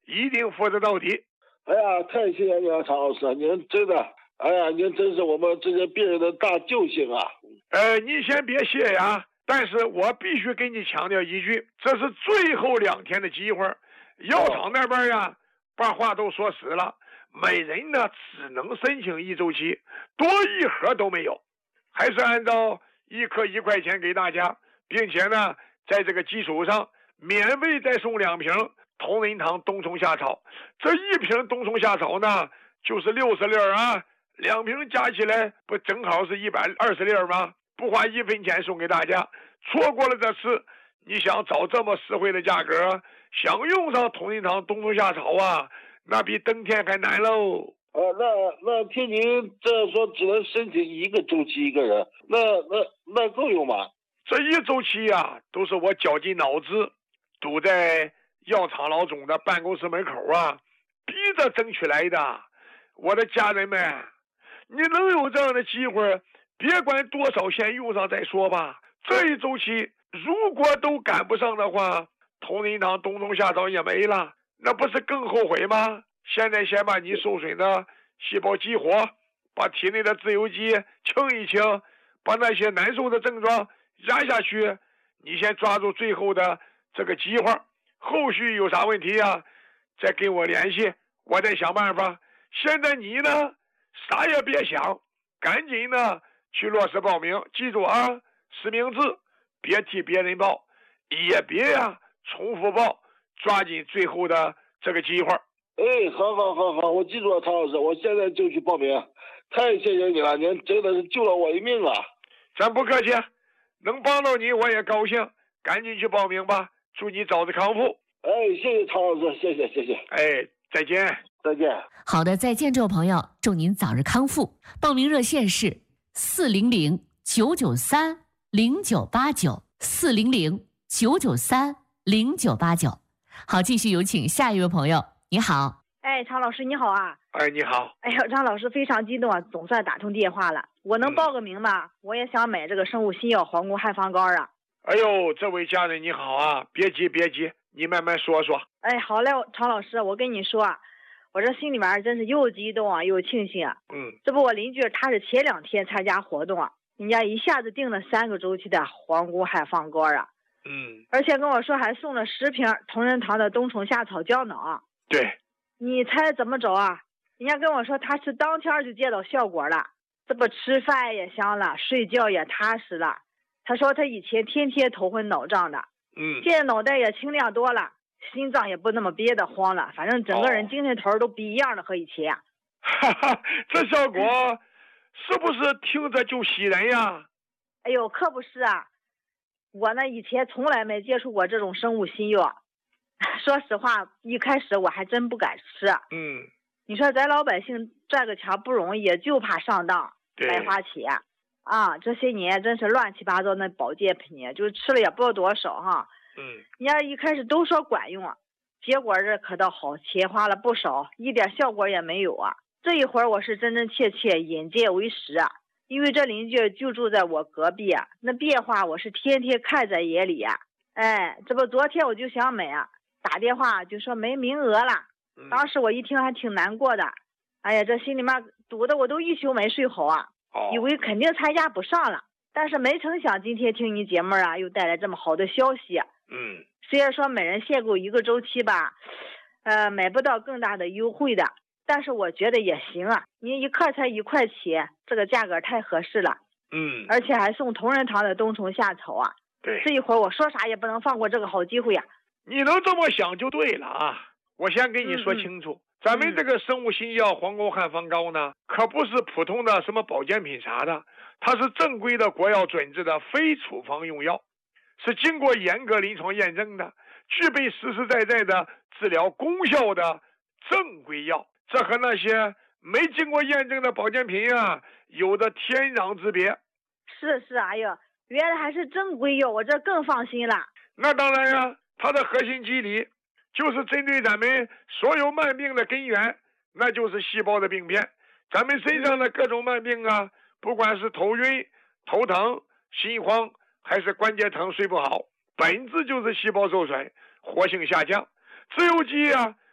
一定负责到底。 哎呀，太谢谢你了，常老师，您真的，哎呀，您真是我们这些病人的大救星啊！ 你先别谢呀，但是我必须给你强调一句，这是最后2天的机会。药厂那边呀，把话都说死了，每人呢只能申请1周期，多一盒都没有，还是按照1颗1块钱给大家，并且呢，在这个基础上免费再送2瓶同仁堂冬虫夏草。这1瓶冬虫夏草呢，就是60粒啊，2瓶加起来不正好是120粒吗？不花1分钱送给大家。错过了这次，你想找这么实惠的价格，想用上同仁堂冬虫夏草啊，那比登天还难喽。 那听您这说，只能申请1个周期1个人，那够用吗？ 这1周期啊，都是我绞尽脑汁，堵在药厂老总的办公室门口啊，逼着争取来的。我的家人们，你能有这样的机会，别管多少先用上再说吧。这1周期如果都赶不上的话，同仁堂冬虫夏草也没了，那不是更后悔吗？现在先把你受损的细胞激活，把体内的自由基清一清，把那些难受的症状压下去。你先抓住最后的这个机会，后续有啥问题啊，再跟我联系，我再想办法。现在你呢，啥也别想，赶紧呢去落实报名。记住啊，实名制，别替别人报，也别重复报，抓紧最后的这个机会。 好，我记住了，常老师，我现在就去报名。太谢谢你了，您真的是救了我一命啊！ 咱不客气，能帮到你我也高兴，赶紧去报名吧，祝你早日康复。 谢谢常老师，谢谢。 再见。 好的，再见，这位朋友，祝您早日康复。报名热线是400-993-0989，400-993-0989。好，继续有请下一位朋友。你好。 常老师你好啊。 你好。 张老师非常激动啊，总算打通电话了。我能报个名吗？我也想买这个生物新药皇宫汉方膏啊。 这位家人你好啊，别急，你慢慢说说。 好嘞，常老师，我跟你说啊，我这心里面真是又激动啊又庆幸啊。这不我邻居他是前2天参加活动啊，人家一下子订了3个周期的皇宫汉方膏啊。而且跟我说还送了10瓶同仁堂的冬虫夏草胶囊啊。 对。 你猜怎么着啊？人家跟我说他是当天就见到效果了，这不吃饭也香了，睡觉也踏实了。他说他以前天天头昏脑胀的，现在脑袋也清亮多了，心脏也不那么憋得慌了，反正整个人精神头都不一样了和以前啊。 这效果是不是听着就喜人呀？ 可不是啊，我呢以前从来没接触过这种生物新药，说实话一开始我还真不敢吃。你说咱老百姓赚个钱不容易，就怕上当白花钱啊！这些年真是乱七八糟那保健品，就是吃了也不知道多少哈。人家一开始都说管用，结果这可倒好，钱花了不少，一点效果也没有啊。这一会儿我是真真切切眼见为实啊，因为这邻居就住在我隔壁啊，那变化我是天天看在眼里啊。这不昨天我就想买啊，打电话就说没名额了。当时我一听还挺难过的，这心里面堵得我都一宿没睡好啊，以为肯定参加不上了，但是没成想今天听你节目啊，又带来这么好的消息。虽然说每人限购1个周期吧，买不到更大的优惠的，但是我觉得也行啊，你1克才1块钱，这个价格太合适了。而且还送同仁堂的冬虫夏草啊。 对， 这一会儿我说啥也不能放过这个好机会啊。 你能这么想就对了啊。我先跟你说清楚，咱们这个生物新药皇宫汉方膏呢，可不是普通的什么保健品啥的，它是正规的国药准字的非处方用药，是经过严格临床验证的，具备实实在在的治疗功效的正规药。这和那些没经过验证的保健品啊，有着天壤之别。 是，原来还是正规药，我这更放心了。 那当然啊，它的核心机理就是针对咱们所有慢病的根源，那就是细胞的病变。咱们身上的各种慢病啊，不管是头晕、头疼、心慌，还是关节疼、睡不好，本质就是细胞受损、活性下降。自由基啊，